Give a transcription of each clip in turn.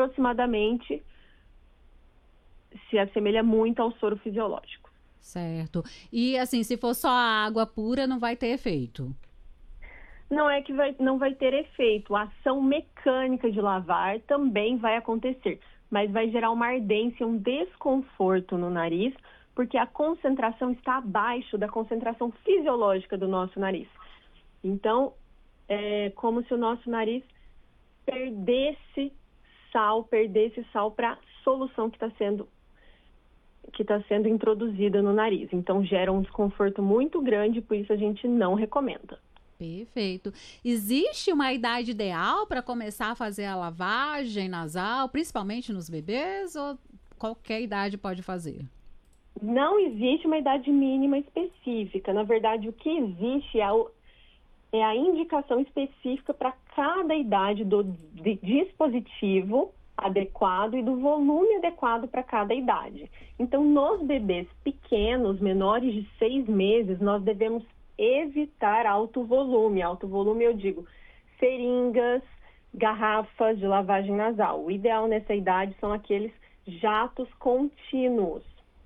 aproximadamente se assemelha muito ao soro fisiológico. Certo. E assim, se for só a água pura, não vai ter efeito? Não é que não vai ter efeito. A ação mecânica de lavar também vai acontecer, mas vai gerar uma ardência, um desconforto no nariz, porque a concentração está abaixo da concentração fisiológica do nosso nariz. Então, é como se o nosso nariz perdesse sal para a solução que está sendo introduzida no nariz. Então, gera um desconforto muito grande, por isso a gente não recomenda. Perfeito. Existe uma idade ideal para começar a fazer a lavagem nasal, principalmente nos bebês, ou qualquer idade pode fazer? Não existe uma idade mínima específica. Na verdade, o que existe é a indicação específica para cada idade do dispositivo adequado e do volume adequado para cada idade. Então, nos bebês pequenos, menores de 6 meses, nós devemos evitar alto volume. Alto volume, eu digo, seringas, garrafas de lavagem nasal. O ideal nessa idade são aqueles jatos contínuos.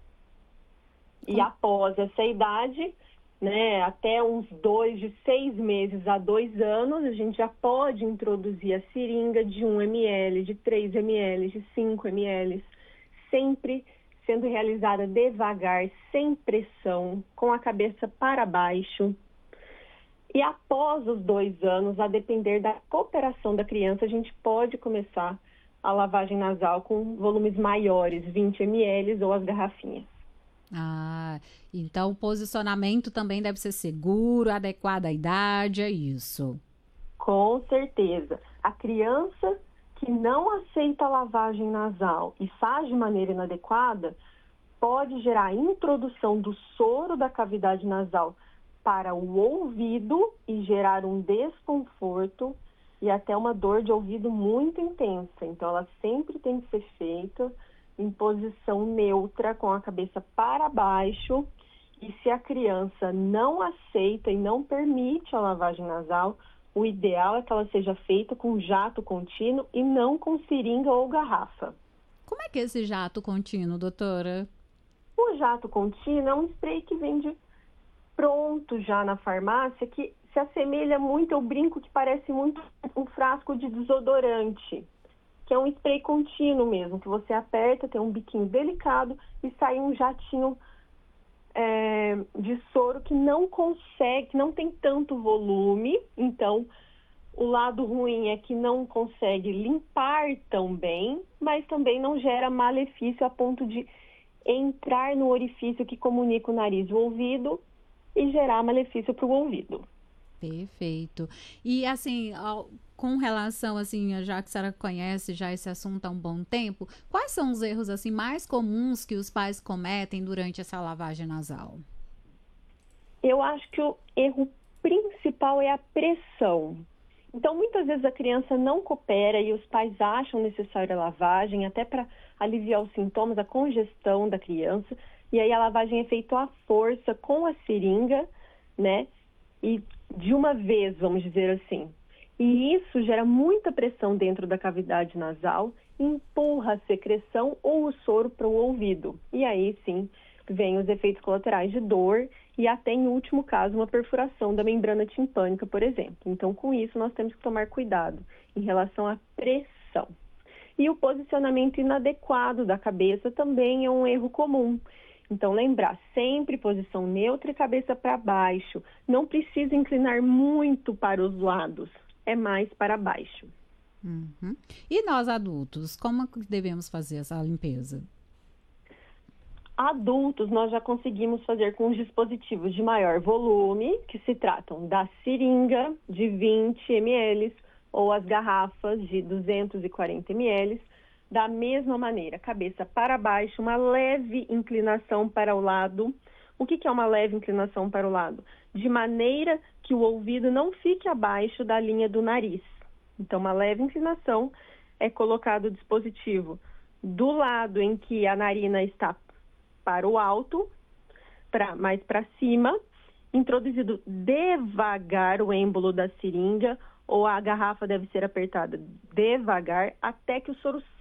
E após essa idade, né, até uns de 6 meses a 2 anos, a gente já pode introduzir a seringa de 1 ml, de 3 ml, de 5 ml, sempre sendo realizada devagar, sem pressão, com a cabeça para baixo. E após os 2 anos, a depender da cooperação da criança, a gente pode começar a lavagem nasal com volumes maiores, 20 ml ou as garrafinhas. Ah, então o posicionamento também deve ser seguro, adequado à idade, é isso. Com certeza. A criança que não aceita a lavagem nasal e faz de maneira inadequada, pode gerar a introdução do soro da cavidade nasal para o ouvido e gerar um desconforto e até uma dor de ouvido muito intensa. Então, ela sempre tem que ser feita em posição neutra, com a cabeça para baixo. E se a criança não aceita e não permite a lavagem nasal, o ideal é que ela seja feita com jato contínuo e não com seringa ou garrafa. Como é que é esse jato contínuo, doutora? O jato contínuo é um spray que vende pronto já na farmácia, que se assemelha muito, eu brinco que parece muito um frasco de desodorante, que é um spray contínuo mesmo, que você aperta, tem um biquinho delicado e sai um jatinho de soro que não consegue, que não tem tanto volume. Então, o lado ruim é que não consegue limpar tão bem, mas também não gera malefício a ponto de entrar no orifício que comunica o nariz e o ouvido e gerar malefício para o ouvido. Perfeito. E assim, com relação assim, já que a senhora conhece já esse assunto há um bom tempo, quais são os erros assim mais comuns que os pais cometem durante essa lavagem nasal? Eu acho que o erro principal é a pressão. Então, muitas vezes a criança não coopera e os pais acham necessária a lavagem, até para aliviar os sintomas, a congestão da criança. E aí a lavagem é feita à força com a seringa, né? E de uma vez, vamos dizer assim. E isso gera muita pressão dentro da cavidade nasal, empurra a secreção ou o soro para o ouvido. E aí, sim, vem os efeitos colaterais de dor e até, em último caso, uma perfuração da membrana timpânica, por exemplo. Então, com isso, nós temos que tomar cuidado em relação à pressão. E o posicionamento inadequado da cabeça também é um erro comum. Então, lembrar, sempre posição neutra e cabeça para baixo. Não precisa inclinar muito para os lados, é mais para baixo. Uhum. E nós adultos, como devemos fazer essa limpeza? Adultos, nós já conseguimos fazer com os dispositivos de maior volume, que se tratam da seringa de 20 ml ou as garrafas de 240 ml. Da mesma maneira, cabeça para baixo, uma leve inclinação para o lado. O que é uma leve inclinação para o lado? De maneira que o ouvido não fique abaixo da linha do nariz. Então, uma leve inclinação é colocado o dispositivo do lado em que a narina está para o alto, mais para cima, introduzido devagar o êmbolo da seringa, ou a garrafa deve ser apertada devagar até que o soro